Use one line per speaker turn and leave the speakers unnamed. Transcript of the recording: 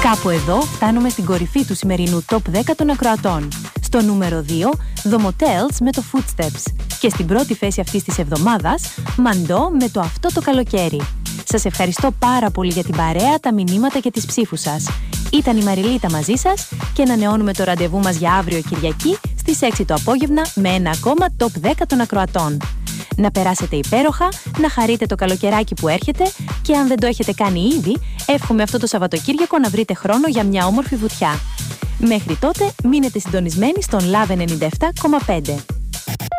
Κάπου εδώ φτάνουμε στην κορυφή του σημερινού Top 10 των ακροατών. Στο νούμερο 2, The Motels με το Footsteps. Και στην πρώτη θέση αυτής της εβδομάδας, Μαντό με το Αυτό το καλοκαίρι. Σας ευχαριστώ πάρα πολύ για την παρέα, τα μηνύματα και τις ψήφους σας. Ήταν η Μαριλίτα μαζί σας και ανανεώνουμε το ραντεβού μας για αύριο Κυριακή στις 6 το απόγευμα με ένα ακόμα Top 10 των ακροατών. Να περάσετε υπέροχα, να χαρείτε το καλοκαιράκι που έρχεται και αν δεν το έχετε κάνει ήδη, εύχομαι αυτό το Σαββατοκύριακο να βρείτε χρόνο για μια όμορφη βουτιά. Μέχρι τότε, μείνετε συντονισμένοι στον Love 97,5.